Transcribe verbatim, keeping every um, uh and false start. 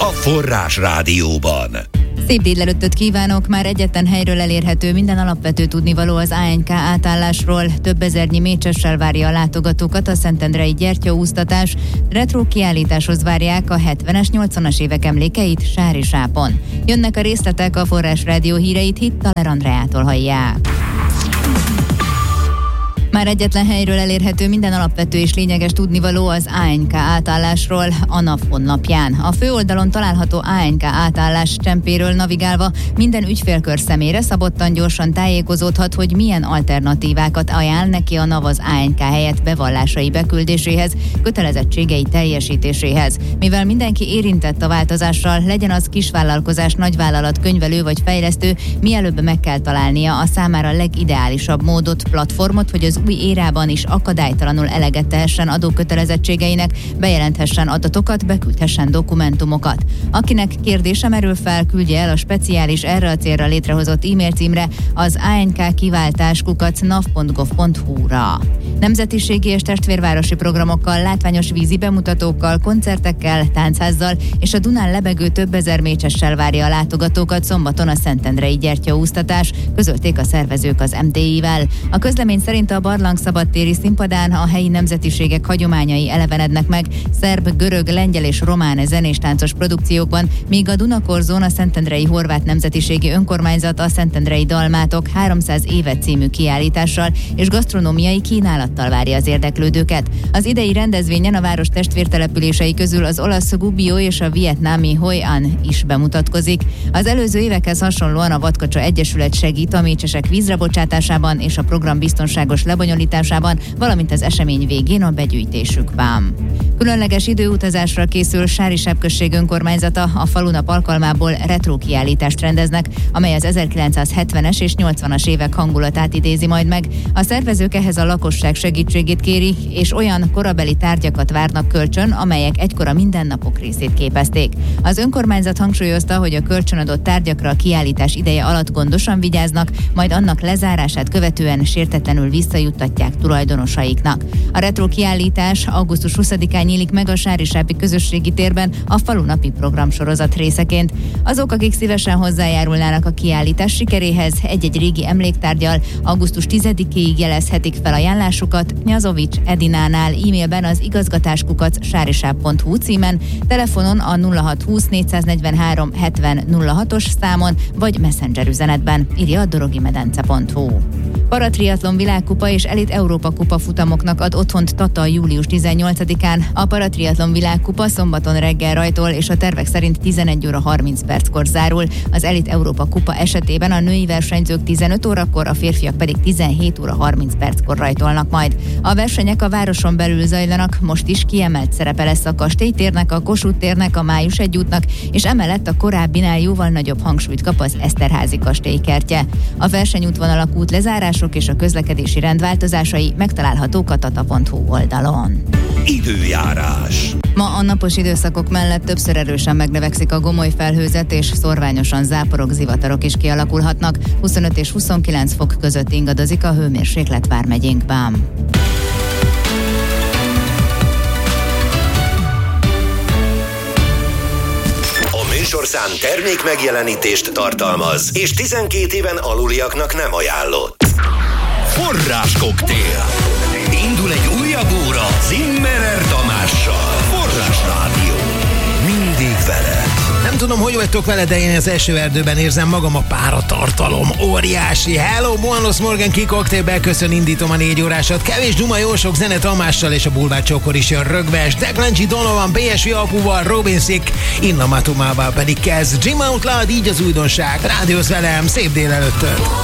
Forrás Rádióban. Szép délelőttöt kívánok! Már egyetlen helyről elérhető minden alapvető tudnivaló az á en ká átállásról. Több ezernyi mécsessel várja a látogatókat a szentendrei gyertyaúsztatás. Retro kiállításhoz várják a hetvenes, nyolcvanas évek emlékeit Sári Sápon. Jönnek a részletek, a Forrás Rádió híreit Hittaler Andreától hallják. Már egyetlen helyről elérhető minden alapvető és lényeges tudnivaló az á en ká átállásról a NAV honlapján. A főoldalon található á en ká átállás csempéről navigálva minden ügyfélkör személyre szabottan gyorsan tájékozódhat, hogy milyen alternatívákat ajánl neki a NAV az á en ká helyett bevallásai beküldéséhez, kötelezettségei teljesítéséhez. Mivel mindenki érintett a változással, legyen az kisvállalkozás, nagyvállalat, könyvelő vagy fejlesztő, mielőbb meg kell találnia a számára legideálisabb módot, platformot, hogy az új érában is akadálytalanul eleget tehessen adókötelezettségeinek, bejelenthessen adatokat, beküldhessen dokumentumokat. Akinek kérdése merül fel, küldje el a speciális erre a célra létrehozott e-mail címre, az á en ká kiváltás kukac nav pont gov pont hu-ra. Nemzetiségi és testvérvárosi programokkal, látványos vízi bemutatókkal, koncertekkel, táncházzal és a Dunán lebegő több ezer mécsessel várja a látogatókat szombaton a szentendrei gyertyaúsztatás, közölték a szervezők az em té i-vel. A közlemény szerint a barlang szabadtéri színpadán a helyi nemzetiségek hagyományai elevenednek meg, szerb, görög, lengyel és román zenés-táncos produkciókban, míg a Dunakorzón a Szentendrei Horvát Nemzetiségi Önkormányzat a Szentendrei Dalmátok háromszáz éve című kiállítással és gasztronómiai kínálattal várja az érdeklődőket. Az idei rendezvényen a város testvértelepülései közül az olasz Gubbio és a vietnámi Hoi An is bemutatkozik. Az előző évekhez hasonlóan a Vadkacsa Egyesület segít a mécsesek vízre bocsátásában és a program biztonságos lebonyolításában, valamint az esemény végén a begyűjtésükben. Különleges időutazásra készül Sárisebb község önkormányzata, a falunap alkalmából retro kiállítást rendeznek, amely az ezerkilencszázhetvenes és nyolcvanas évek hangulatát idézi majd meg. A szervezők ehhez a lakosság segítségét kéri, és olyan korabeli tárgyakat várnak kölcsön, amelyek egykor a mindennapok részét képezték. Az önkormányzat hangsúlyozta, hogy a kölcsönadott tárgyakra a kiállítás ideje alatt gondosan vigyáznak, majd annak lezárását követően sértetlenül visszajuttatják tulajdonosaiknak. A retro kiállítás augusztus huszadikán nyílik meg a Sárisápi közösségi térben a falunapi programsorozat részeként. Azok, akik szívesen hozzájárulnának a kiállítás sikeréhez, egy-egy régi emléktárgyal augusztus tizedikéig jelezhetik fel ajánlásukat Nyazovics Edinánál, e-mailben az igazgatáskukac sárisáb pont hu címen, telefonon a nulla hat húsz négyszáznegyvenhárom hetven nulla hatos számon, vagy messenger üzenetben, írja a dorogimedence pont hu. Paratriatlon világkupa és elit Európa kupa futamoknak ad otthont Tata július tizennyolcadikán. A Paratriatlon világkupa szombaton reggel rajtol és a tervek szerint tizenegy óra harminc perckor zárul. Az elit Európa kupa esetében a női versenyzők tizenöt órakor, a férfiak pedig tizenhét óra harminc perckor rajtolnak majd. A versenyek a városon belül zajlanak, most is kiemelt szerepe lesz a Kastélytérnek, a Kossuth térnek, a Május egyútnak, és emellett a korábbinál jóval nagyobb hangsúlyt kap az Eszterházi kastély kertje. A versenyútvonalak út lezárás és a közlekedési rendváltozásai megtalálhatók a tata pont hu oldalon. Időjárás. Ma a napos időszakok mellett többször erősen megnövekszik a gomoly felhőzet, és szorványosan záporok, zivatarok is kialakulhatnak. huszonöt és huszonkilenc fok között ingadozik a hőmérséklet vármegyénkben. Műsorszám termék megjelenítést tartalmaz, és tizenkét éven aluliaknak nem ajánlott. Forráskoktél. Indul egy újabb óra Zimmerer Tamással. Forrás Rádió. Mindig veled. Nem tudom, hogy vagytok vele, de én az esőerdőben érzem magam, a páratartalom óriási. Hello, Buenos Morgan Kikoktél, beköszön, indítom a négy órásat. Kevés duma, jó sok zene Tamással, és a Bulvár Csokor is jön rögves. Declan Donovan, bé es vé apuval, Robin Thicke, Inna Matumával pedig kezd. Jim Outlaw, így az újdonság. Rádióz velem, szép délelőttöt!